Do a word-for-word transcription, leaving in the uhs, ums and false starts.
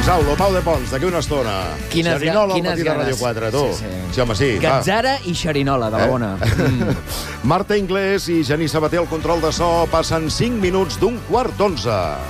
Saulo, Pau de Pons, d'aquí una estona. Quines, Xerinola, al quines matí de ganes. Ràdio quatre, tu. Sí, sí. Sí, home, sí. Gatzara i xerinola, de la bona. Eh? Mm. Marta Inglés i Genís Sabater al control de so. Passen cinc minuts d'un quart d'onze.